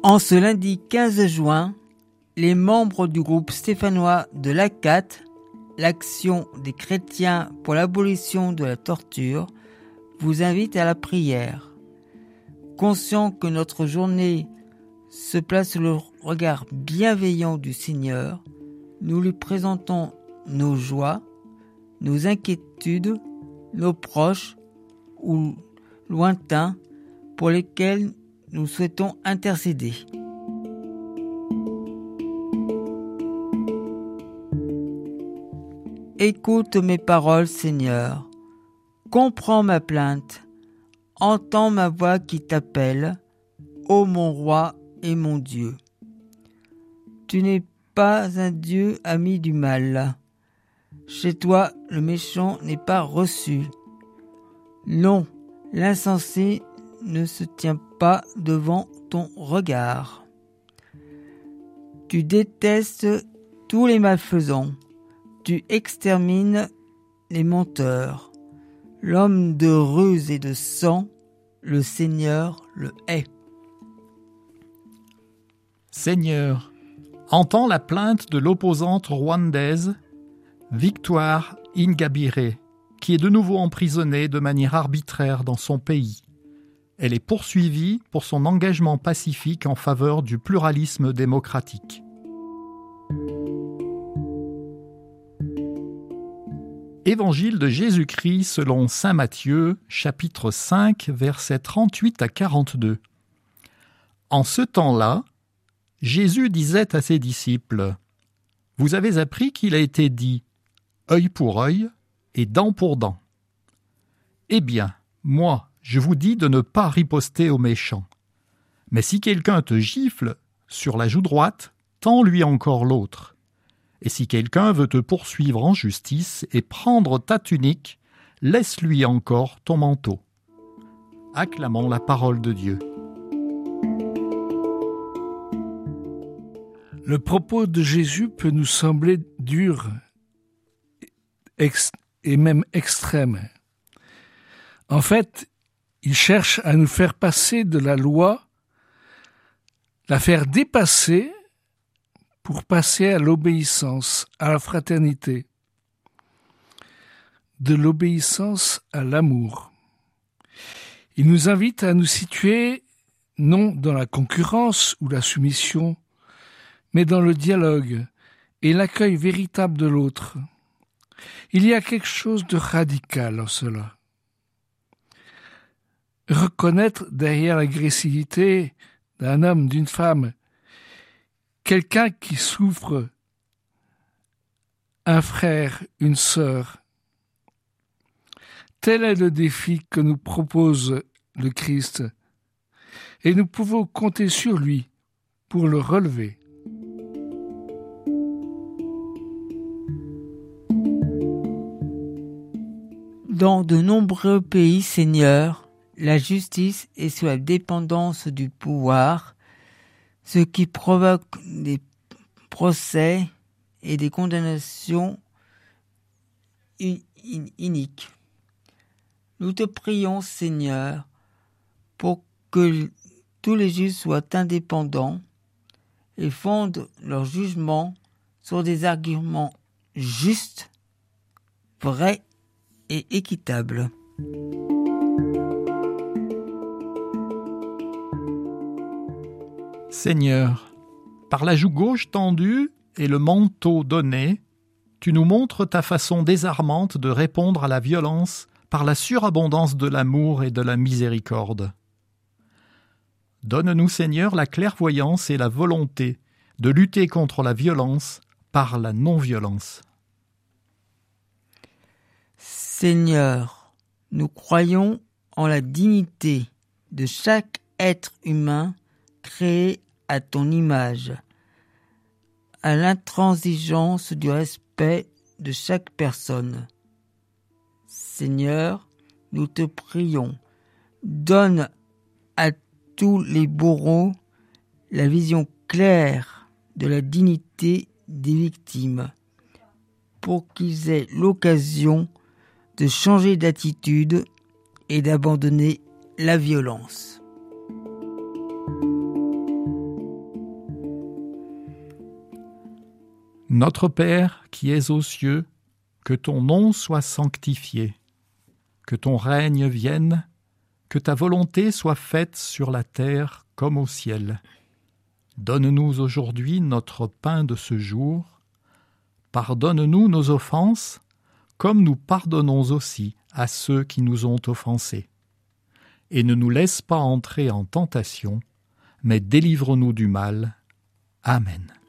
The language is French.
En ce lundi 15 juin, les membres du groupe stéphanois de l'ACAT, l'Action des chrétiens pour l'abolition de la torture, vous invitent à la prière. Conscients que notre journée se place sous le regard bienveillant du Seigneur, nous lui présentons nos joies, nos inquiétudes, nos proches ou lointains pour lesquels nous souhaitons intercéder. Écoute mes paroles, Seigneur. Comprends ma plainte. Entends ma voix qui t'appelle, ô mon roi et mon Dieu. Tu n'es pas un Dieu ami du mal. Chez toi, le méchant n'est pas reçu. Non, l'insensé ne se tient pas devant ton regard. Tu détestes tous les malfaisants. Tu extermines les menteurs. L'homme de ruse et de sang, le Seigneur le hait. Seigneur, entends la plainte de l'opposante rwandaise Victoire Ingabire, qui est de nouveau emprisonnée de manière arbitraire dans son pays. Elle est poursuivie pour son engagement pacifique en faveur du pluralisme démocratique. Évangile de Jésus-Christ selon saint Matthieu, chapitre 5, versets 38 à 42. En ce temps-là, Jésus disait à ses disciples : « Vous avez appris qu'il a été dit « œil pour œil et dent pour dent ». Eh bien, moi, je vous dis de ne pas riposter aux méchants. Mais si quelqu'un te gifle sur la joue droite, tends-lui encore l'autre. Et si quelqu'un veut te poursuivre en justice et prendre ta tunique, laisse-lui encore ton manteau. Acclamons la parole de Dieu. Le propos de Jésus peut nous sembler dur et même extrême. En fait, il cherche à nous faire passer de la loi, la faire dépasser pour passer à l'obéissance, à la fraternité, de l'obéissance à l'amour. Il nous invite à nous situer non dans la concurrence ou la soumission, mais dans le dialogue et l'accueil véritable de l'autre. Il y a quelque chose de radical en cela. Reconnaître derrière l'agressivité d'un homme, d'une femme, quelqu'un qui souffre, un frère, une sœur. Tel est le défi que nous propose le Christ, et nous pouvons compter sur lui pour le relever. Dans de nombreux pays, Seigneur, la justice est sous la dépendance du pouvoir, ce qui provoque des procès et des condamnations iniques. Nous te prions, Seigneur, pour que tous les juges soient indépendants et fondent leur jugement sur des arguments justes, vrais et équitables. Seigneur, par la joue gauche tendue et le manteau donné, tu nous montres ta façon désarmante de répondre à la violence par la surabondance de l'amour et de la miséricorde. Donne-nous, Seigneur, la clairvoyance et la volonté de lutter contre la violence par la non-violence. Seigneur, nous croyons en la dignité de chaque être humain créé à ton image, à l'intransigeance du respect de chaque personne. Seigneur, nous te prions, donne à tous les bourreaux la vision claire de la dignité des victimes, pour qu'ils aient l'occasion de changer d'attitude et d'abandonner la violence. Notre Père qui es aux cieux, que ton nom soit sanctifié, que ton règne vienne, que ta volonté soit faite sur la terre comme au ciel. Donne-nous aujourd'hui notre pain de ce jour. Pardonne-nous nos offenses, comme nous pardonnons aussi à ceux qui nous ont offensés. Et ne nous laisse pas entrer en tentation, mais délivre-nous du mal. Amen.